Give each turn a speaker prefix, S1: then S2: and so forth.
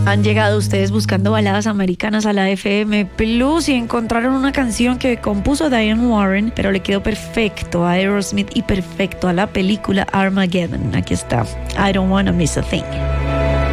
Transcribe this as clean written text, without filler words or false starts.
S1: Han llegado ustedes buscando baladas americanas a la FM Plus y encontraron una canción que compuso Diane Warren, pero le quedó perfecto a Aerosmith y perfecto a la película Armageddon. Aquí está, I Don't Wanna Miss a Thing.